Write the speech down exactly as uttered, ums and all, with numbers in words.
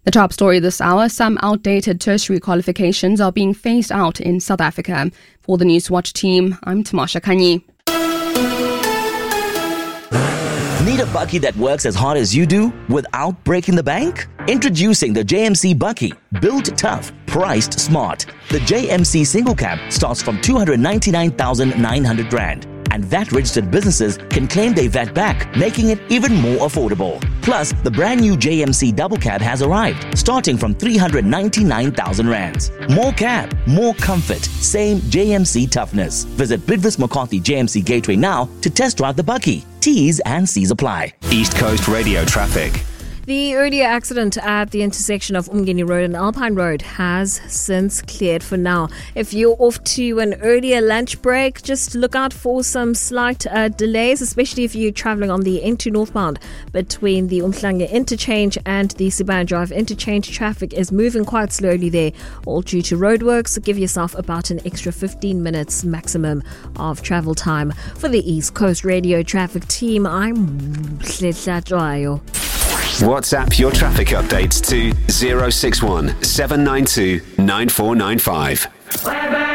The top story this hour, some outdated tertiary qualifications are being phased out in South Africa. For the Newswatch team, I'm Tamasha Kanyi. Need a Bakkie that works as hard as you do without breaking the bank? Introducing the J M C Bakkie. Built tough, priced smart. The J M C single cab starts from two hundred ninety-nine thousand nine hundred rand. And V A T-registered businesses can claim their V A T back, making it even more affordable. Plus, the brand new J M C double cab has arrived, starting from three hundred ninety-nine thousand rands. More cab, more comfort, same J M C toughness. Visit Bidvis McCarthy J M C Gateway now to test drive the Bakkie. T's and C's apply. East Coast Radio traffic. The earlier accident at the intersection of Umgeni Road and Alpine Road has since cleared for now. If you're off to an earlier lunch break, just look out for some slight uh, delays, especially if you're travelling on the N two northbound between the Umhlanga interchange and the Sibaya Drive interchange. Traffic is moving quite slowly there, all due to roadworks. Give yourself about an extra fifteen minutes maximum of travel time. For the East Coast Radio traffic team, I'm Sletla Joayo. WhatsApp your traffic updates to zero six one seven nine two nine four nine five.